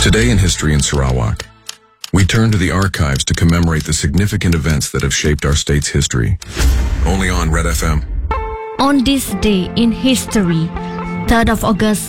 Today in History in Sarawak, we turn to the archives to commemorate the significant events that have shaped our state's history. Only on Red FM. On this day in history, 3rd of August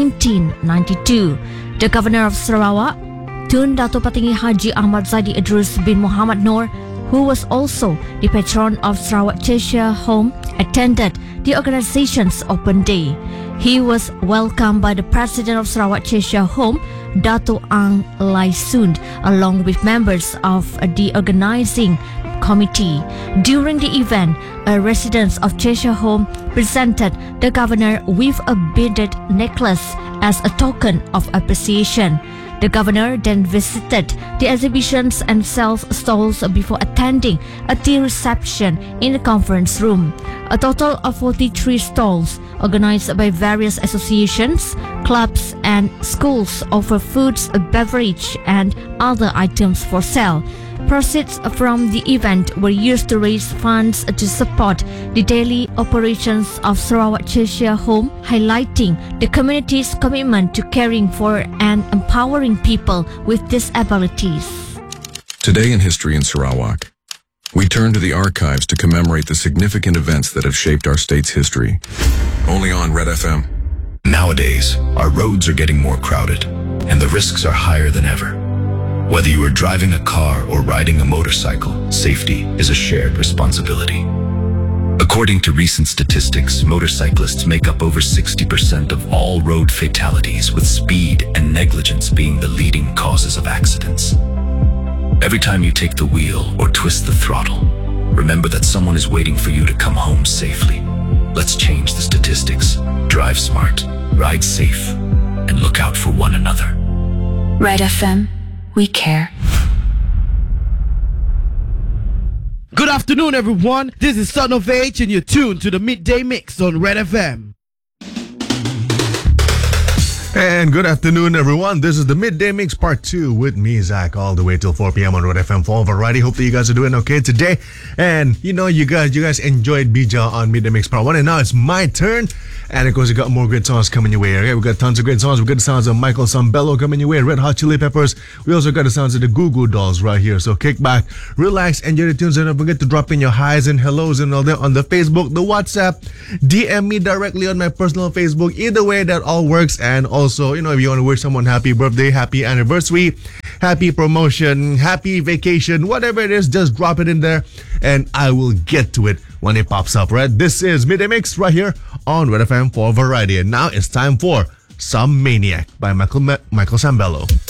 1992, the Governor of Sarawak, Tun Dato' Patinggi Haji Ahmad Zaidi Idrus bin Muhammad Noor, who was also the patron of Sarawak Cheshire Home, attended the organization's open day. He was welcomed by the President of Sarawak Cheshire Home, Dato' Ang Lai Soon, along with members of the organizing committee. During the event, a resident of Cheshire Home presented the governor with a beaded necklace as a token of appreciation. The governor then visited the exhibitions and sales stalls before attending a tea reception in the conference room. A total of 43 stalls organized by various associations, clubs and schools offer foods, beverage and other items for sale. Proceeds from the event were used to raise funds to support the daily operations of Sarawak Cheshire Home, highlighting the community's commitment to caring for and empowering people with disabilities. Today in History in Sarawak, we turn to the archives to commemorate the significant events that have shaped our state's history. Only on Red FM. Nowadays, our roads are getting more crowded, and the risks are higher than ever. Whether you are driving a car or riding a motorcycle, safety is a shared responsibility. According to recent statistics, motorcyclists make up over 60% of all road fatalities, with speed and negligence being the leading causes of accidents. Every time you take the wheel or twist the throttle, remember that someone is waiting for you to come home safely. Let's change the statistics. Drive smart, ride safe, and look out for one another. Red FM, we care. Good afternoon, everyone. This is Son of H, and you're tuned to the Midday Mix on Red FM. And good afternoon, everyone. This is the Midday Mix Part 2 with me, Zach, all the way till 4 p.m. on Red FM for Variety. Hope that you guys are doing okay today. And you know, you guys enjoyed Bija on Midday Mix Part 1, and now it's my turn. And of course, we got more great songs coming your way. Okay, we got tons of great songs. We got the sounds of Michael Sambello coming your way, Red Hot Chili Peppers. We also got the sounds of the Goo Goo Dolls right here. So kick back, relax, enjoy the tunes, and don't forget to drop in your highs and hellos and all that on the Facebook, the WhatsApp. DM me directly on my personal Facebook. Either way, that all works. And also, you know, if you want to wish someone happy birthday, happy anniversary, happy promotion, happy vacation, whatever it is, just drop it in there, and I will get to it when it pops up, right? This is Midday Mix right here on Red FM for Variety. And now it's time for Some Maniac by Michael Sambello.